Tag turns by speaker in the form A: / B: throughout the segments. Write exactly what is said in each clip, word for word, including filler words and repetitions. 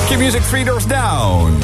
A: Q-Music, Three Doors Down.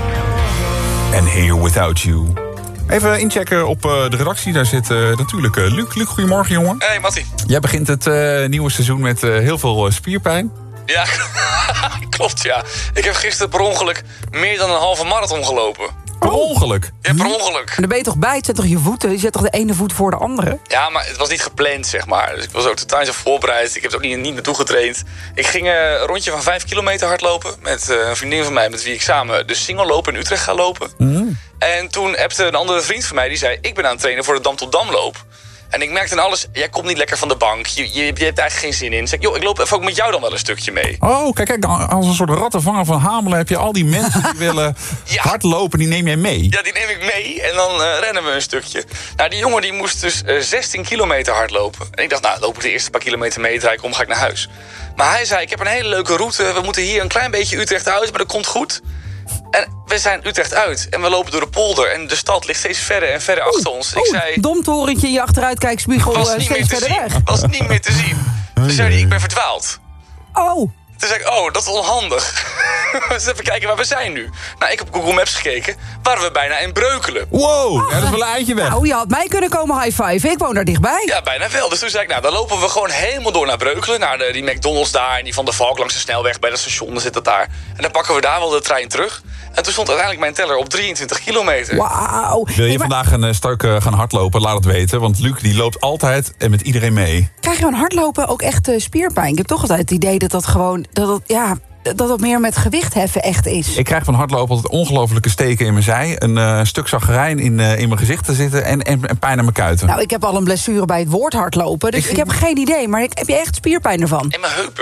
A: And Here Without You. Even inchecken op uh, de redactie. Daar zit uh, natuurlijk uh, Luc. Luc, goedemorgen, jongen.
B: Hey, Mattie.
A: Jij begint het uh, nieuwe seizoen met uh, heel veel uh, spierpijn.
B: Ja, klopt, ja. Ik heb gisteren per ongeluk meer dan een halve marathon gelopen.
A: Per ongeluk?
B: Ja, per ongeluk.
C: Maar dan ben je toch bij? Het zet toch je voeten? Je zet toch de ene voet voor de andere?
B: Ja, maar het was niet gepland, zeg maar. Dus ik was ook totaal niet zo voorbereid. Ik heb er ook niet, niet naartoe getraind. Ik ging uh, een rondje van vijf kilometer hardlopen met uh, een vriendin van mij, met wie ik samen de single lopen in Utrecht ga lopen. Mm. En toen appte een andere vriend van mij, die zei, ik ben aan het trainen voor de Dam tot Dam loop. En ik merkte aan alles, jij komt niet lekker van de bank. Je, je, je hebt eigenlijk geen zin in. Zeg ik, joh, ik loop even ook met jou dan wel een stukje mee.
A: Oh, kijk, kijk, als een soort rattenvanger van Hamelen heb je al die mensen die willen ja. hardlopen, die neem jij mee.
B: Ja, die neem ik mee en dan uh, rennen we een stukje. Nou, die jongen die moest dus uh, zestien kilometer hardlopen. En ik dacht, nou, loop ik de eerste paar kilometer mee, draai ik om, ga ik naar huis. Maar hij zei, ik heb een hele leuke route. We moeten hier een klein beetje Utrecht uit, maar dat komt goed. En we zijn Utrecht uit en we lopen door de polder. En de stad ligt steeds verder en verder
C: Oeh,
B: achter ons. Ik
C: oeh,
B: zei,
C: domtorentje in je achteruitkijkspiegel uh, steeds verder
B: zien.
C: weg.
B: Was niet meer te zien. Toen zei hij, ik ben verdwaald.
C: Oh.
B: Toen zei ik, oh, dat is onhandig. Dus even kijken waar we zijn nu. Nou, ik heb op Google Maps gekeken. Waren we bijna in Breukelen.
A: Wow, ja, dat is wel een eindje weg.
C: Nou, je had mij kunnen komen high five. Ik woon daar dichtbij.
B: Ja, bijna wel. Dus toen zei ik, nou, dan lopen we gewoon helemaal door naar Breukelen. Naar de, die McDonald's daar en die Van der Valk langs de snelweg. Bij dat station, dan zit dat daar. En dan pakken we daar wel de trein terug. En toen stond uiteindelijk mijn teller op drieëntwintig kilometer.
C: Wauw.
A: Wil je
C: hey, maar...
A: vandaag een uh, stuk uh, gaan hardlopen? Laat het weten. Want Luc die loopt altijd en met iedereen mee.
C: Krijg je van hardlopen ook echt uh, spierpijn? Ik heb toch altijd het idee dat dat gewoon... Dat dat, ja, dat het meer met gewicht heffen echt is.
A: Ik krijg van hardlopen altijd ongelofelijke steken in mijn zij. Een uh, stuk zagrijn in, uh, in mijn gezicht te zitten en, en, en pijn aan mijn kuiten.
C: Nou, ik heb al een blessure bij het woord hardlopen. Dus ik, ik heb geen idee. Maar ik, heb je echt spierpijn ervan?
B: In mijn heupen.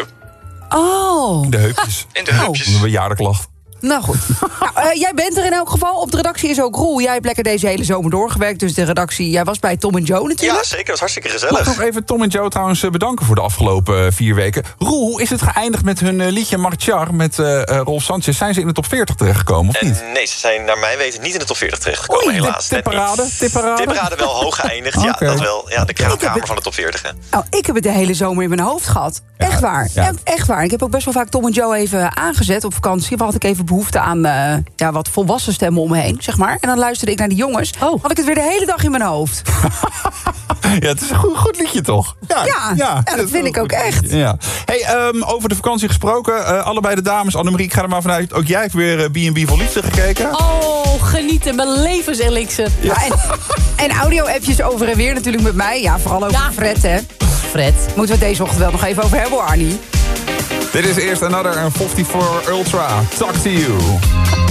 C: Oh.
A: In de heupjes.
B: In de heupjes.
A: Oh. Een bejaardenklacht.
C: Nou goed. nou, uh, jij bent er in elk geval. Op de redactie is ook Roel. Jij hebt lekker deze hele zomer doorgewerkt. Dus de redactie, jij was bij Tom en Joe natuurlijk.
D: Ja, zeker. Dat was hartstikke gezellig.
A: Mag ik nog even Tom en Joe trouwens bedanken voor de afgelopen uh, vier weken. Roel, hoe is het geëindigd met hun uh, liedje Marchar met uh, uh, Rolf Sanchez? Zijn ze in de top veertig terechtgekomen, of niet?
D: En nee, ze zijn naar mijn weten niet in de top veertig terechtgekomen,
A: Oei,
D: helaas.
A: tipparade? Tipparade?
D: Tipparade wel hoog geëindigd, okay. Ja, dat wel. Ja, de kraamkamer van de top veertig. Hè.
C: Nou, ik heb het de hele zomer in mijn hoofd gehad. Echt ja, waar. Ja. Echt waar. Ik heb ook best wel vaak Tom en Joe even aangezet op vakantie. Waar had ik even behoefte aan uh, ja, wat volwassen stemmen om me heen, zeg maar. En dan luisterde ik naar die jongens. Oh. Had ik het weer de hele dag in mijn hoofd.
A: Ja, het is een goed, goed liedje, toch?
C: Ja, ja, ja, ja dat vind ik ook echt.
A: Ja. Hey, um, over de vakantie gesproken. Uh, allebei de dames. Annemarie, ik ga er maar vanuit. Ook jij hebt weer uh, B en B voor liefde gekeken.
E: Oh, genieten. Mijn levenselixer.
C: Ja, en, en audio-appjes over en weer natuurlijk met mij. Ja, vooral over ja. Fred, hè.
E: Fred.
C: Moeten we het deze ochtend wel nog even over hebben, Arnie.
A: Dit is eerst Another en vijfenveertig Ultra. Talk to you.